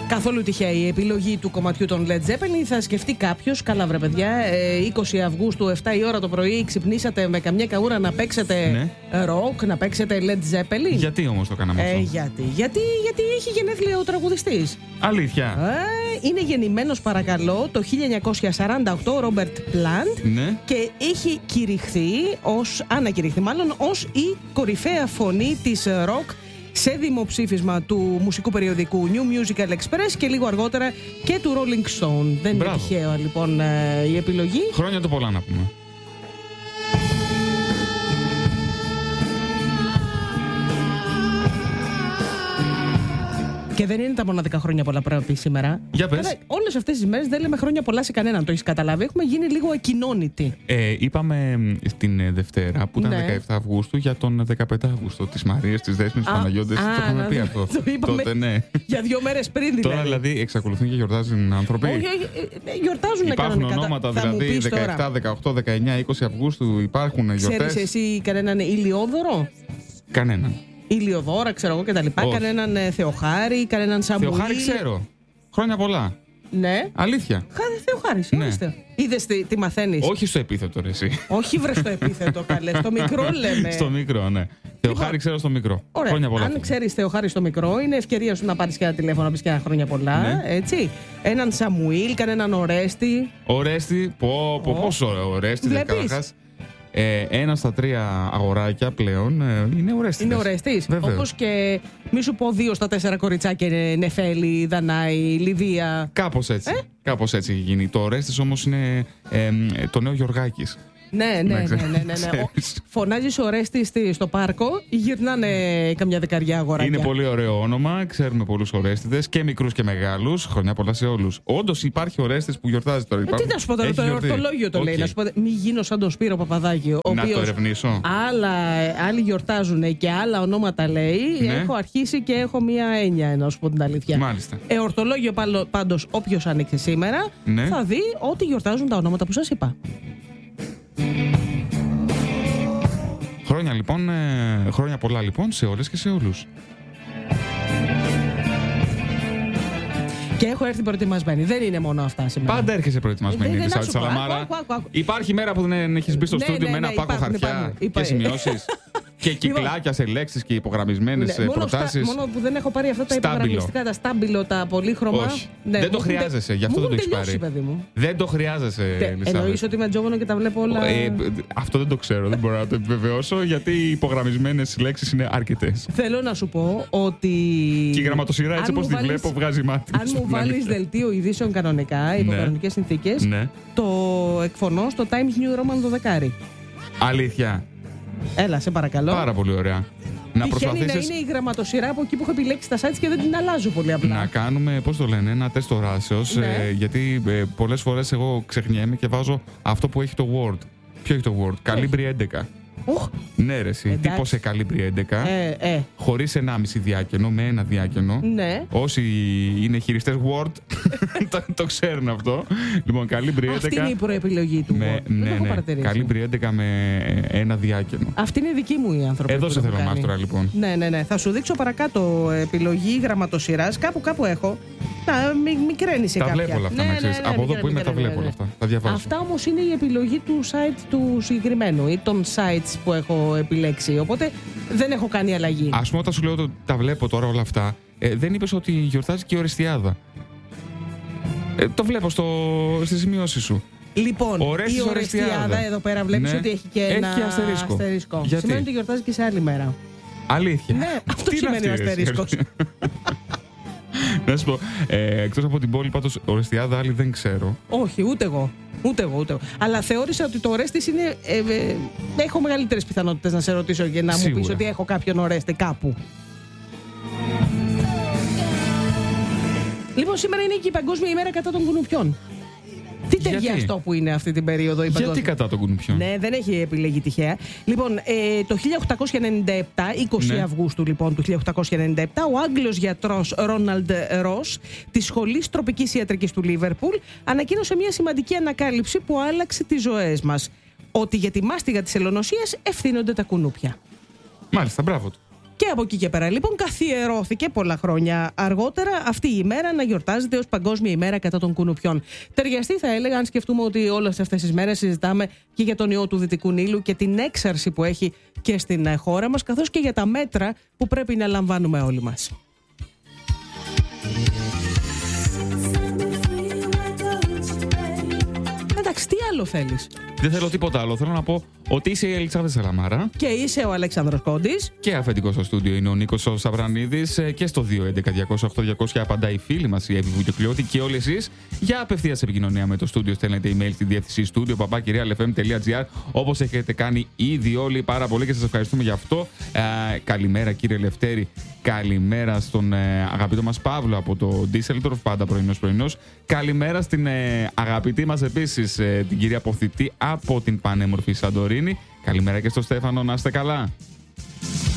Καθόλου τυχαία η επιλογή του κομματιού των Led Zeppelin. Θα σκεφτεί κάποιος, καλά βρε παιδιά, 20 Αυγούστου, 7 η ώρα το πρωί, ξυπνήσατε με καμιά καούρα να παίξετε rock, να παίξετε Led Zeppelin. Γιατί όμως το κάναμε αυτό? Γιατί έχει γενέθλια ο τραγουδιστής. Αλήθεια. Είναι γεννημένος, παρακαλώ, το 1948 ο Ρόμπερτ Πλαντ και έχει ανακηρυχθεί ως η κορυφαία φωνή της rock σε δημοψήφισμα του μουσικού περιοδικού New Musical Express και λίγο αργότερα και του Rolling Stone. Δεν είναι τυχαίο λοιπόν η επιλογή. Χρόνια του πολλά να πούμε. Και δεν είναι τα μοναδικά χρόνια πολλά που πρέπει σήμερα. Για πες. Όλες αυτές τις μέρες δεν λέμε χρόνια πολλά σε κανέναν, το έχεις καταλάβει. Έχουμε γίνει λίγο ακοινώνητοι. Είπαμε την Δευτέρα που ήταν 17 Αυγούστου για τον 15 Αυγούστου της Μαρίας, της Δέσποινης, της Παναγιώτης. Το είχαμε πει αυτό. Το είπαμε για 2 μέρες πριν δηλαδή. Τώρα δηλαδή εξακολουθούν και γιορτάζουν άνθρωποι. Όχι, γιορτάζουν υπάρχουν ονόματα δηλαδή 17, 18, 19, 20 Αυγούστου υπάρχουν γιορτές. Ξέρεις εσύ κανέναν Ηλιόδωρο? Κανέναν. Ηλιοδόρα, ξέρω εγώ κτλ. Κανέναν Θεοχάρη, κανέναν Σαμουήλ. Θεοχάρη ξέρω. Χρόνια πολλά. Ναι. Αλήθεια. Θεοχάρη, ορίστε. Είδες τι μαθαίνεις? Όχι στο επίθετο, ρε εσύ. Όχι, βρε στο επίθετο, καλέ. Στο μικρό λέμε. Στο μικρό, ναι. Θεοχάρη ξέρω στο μικρό. Ωραία. Χρόνια πολλά. Αν ξέρεις Θεοχάρη στο μικρό, είναι ευκαιρία σου να πάρεις και ένα τηλέφωνο να πεις και ένα χρόνια πολλά. Ναι. Έτσι. Έναν Σαμουήλ, κανέναν Ορέστη. Ορέστη, πόσο Ορέστη, καταρχάς. 1 στα 3 αγοράκια πλέον είναι Ορέστης. Είναι Ορέστης. Όπως και μη σου πω 2 στα 4 κοριτσάκια, Νεφέλη, Δανάη, Λιδία. Κάπως έτσι. Κάπως έτσι έχει γίνει. Το Ορέστης όμως είναι το νέο Γιωργάκης. Ναι. Φωνάζεις Ορέστης στο πάρκο, γυρνάνε καμιά δεκαριά αγοράκια. Είναι πολύ ωραίο όνομα. Ξέρουμε πολλούς Ορέστηδες και μικρούς και μεγάλους. Χρονιά πολλά σε όλους. Όντως υπάρχει Ορέστης που γιορτάζει τώρα. Τι να σου πω τώρα, το εορτολόγιο το λέει. Να σου πω, μη γίνω σαν τον Σπύρο Παπαδάκη. Να το ερευνήσω. Άλλοι γιορτάζουν και άλλα ονόματα λέει. Έχω αρχίσει και έχω μία έννοια, να σου πω την αλήθεια. Μάλιστα. Εορτολόγιο πάντως, όποιος άνοιξε σήμερα, θα δει ότι γιορτάζουν τα ονόματα που σας είπα. Χρόνια πολλά λοιπόν σε όλες και σε όλους. Και έχω έρθει προετοιμασμένη. Δεν είναι μόνο αυτά σήμερα. Πάντα έρχεσαι προετοιμασμένη, Ελισάβετ Σαλαμάρα. Υπάρχει μέρα που δεν έχεις μπει στο στούντιο με ένα πάκο χαρτιά και σημειώσεις. Και κυκλάκια σε λέξεις και υπογραμμισμένες προτάσεις. Μόνο που δεν έχω πάρει αυτά τα υπογραμμιστικά, τα στάμπιλο, τα πολύχρωμα. Όχι. Δεν το χρειάζεσαι, γι' αυτό δεν το έχεις πάρει. Δεν το χρειάζεσαι, Ελισάβετ. Εννοείς ότι με τζόγωνο και τα βλέπω όλα. Αυτό δεν το ξέρω, δεν μπορώ να το επιβεβαιώσω, γιατί οι υπογραμμισμένες λέξεις είναι αρκετές. Θέλω να σου πω ότι. Και η γραμματοσυρά έτσι όπως τη βλέπω βγάζει μάτι. Αν μου βάλεις δελτίο ειδήσεων κανονικά, υπό κανονικές συνθήκες, το εκφωνώ στο Times New Roman 12. Αλήθεια. Έλα, σε παρακαλώ. Πάρα πολύ ωραία. Να προσπαθήσεις να είναι η γραμματοσυρά από εκεί που έχω επιλέξει τα sites και δεν την αλλάζω πολύ απλά. Να κάνουμε, πώς το λένε, ένα τεστ οράσεως. Γιατί πολλές φορές εγώ ξεχνιέμαι και βάζω αυτό που έχει το Word. Ποιο έχει το Word? Καλύμπρι 11. Ναι, ρε, εσύ. Τύπωσε Καλύμπρι 11. Χωρίς 1,5 διάκαινο, με ένα διάκαινο. Ναι. Όσοι είναι χειριστές Word το ξέρουν αυτό. Λοιπόν, Καλύμπρι 11. Αυτή είναι η προεπιλογή του Word. Ναι. Καλύμπρι 11 με ένα διάκαινο. Αυτή είναι η δική μου η ανθρωπή. Εδώ σε θέλω μάστορα, λοιπόν. Ναι. Θα σου δείξω παρακάτω επιλογή γραμματοσυράς. Κάπου έχω. Μην κραίνεις κάποια. Τα βλέπω όλα αυτά, να ξέρεις. Από εδώ που είμαι τα βλέπω όλα αυτά. Τα διαβάζω. Αυτά όμως είναι η επιλογή του site του συγκεκριμένου ή των sites που έχω επιλέξει. Οπότε δεν έχω κάνει αλλαγή. Ας πούμε, όταν σου λέω ότι τα βλέπω τώρα όλα αυτά, δεν είπες ότι γιορτάζει και η Ορεστιάδα. Το βλέπω στις σημειώσεις σου. Λοιπόν, η Ορεστιάδα εδώ πέρα βλέπεις ότι έχει και ένα αστερίσκο. Σημαίνει ότι γιορτάζει και σε άλλη μέρα. Αλήθεια. Ναι, αυτό σημαίνει ο αστερίσκος. Να σου πω, εκτός από την πόλη, πάντως Ορεστιάδα άλλη δεν ξέρω. Όχι, ούτε εγώ. Αλλά θεώρησα ότι το Ορέστης είναι. Έχω μεγαλύτερες πιθανότητες να σε ρωτήσω και να μου πεις ότι έχω κάποιον Ορέστη κάπου. Λοιπόν, σήμερα είναι και η Παγκόσμια ημέρα κατά των κουνουπιών. Τι ταιριαστό που είναι αυτή την περίοδο η Παγκόσμια. Γιατί κατά των κουνουπιών? Ναι, δεν έχει επιλεγεί τυχαία. Λοιπόν, το 1897, 20 Αυγούστου λοιπόν του 1897, ο Άγγλος γιατρός Ρόναλντ Ρος της Σχολής Τροπικής Ιατρικής του Λίβερπουλ ανακοίνωσε μια σημαντική ανακάλυψη που άλλαξε τις ζωές μας. Ότι για τη μάστιγα της ελονοσίας ευθύνονται τα κουνούπια. Μάλιστα, μπράβο του. Και από εκεί και πέρα, λοιπόν, καθιερώθηκε πολλά χρόνια αργότερα αυτή η ημέρα να γιορτάζεται ως Παγκόσμια ημέρα κατά των κουνουπιών. Ταιριαστή, θα έλεγα, αν σκεφτούμε ότι όλες αυτές τις μέρες συζητάμε και για τον ιό του Δυτικού Νείλου και την έξαρση που έχει και στην χώρα μας, καθώς και για τα μέτρα που πρέπει να λαμβάνουμε όλοι μας. Εντάξει, τι άλλο θέλεις? Δεν θέλω τίποτα άλλο. Θέλω να πω ότι είσαι η Ελισάβετ Σαλαμάρα. Και είσαι ο Αλέξανδρος Κόντης. Και αφεντικό στο στούντιο είναι ο Νίκος ο Σαβρανίδης. Και στο 211-208-200 απαντάει η φίλη μας η Εύη Βουτιοκλειώτη. Και όλοι εσείς για απευθείας επικοινωνία με το στούντιο στέλνετε email στη διεύθυνση studio@realfm.gr, όπως έχετε κάνει ήδη όλοι πάρα πολύ και σας ευχαριστούμε γι' αυτό. Καλημέρα κύριε Λευτέρη. Καλημέρα στον αγαπητό μας Παύλο από το Ντίσελντορφ, πάντα πρωινός. Καλημέρα στην αγαπητή μας επίσης την κυρία Ποθητή από την πανέμορφη Σαντορίνη. Καλημέρα και στο Στέφανο, να είστε καλά.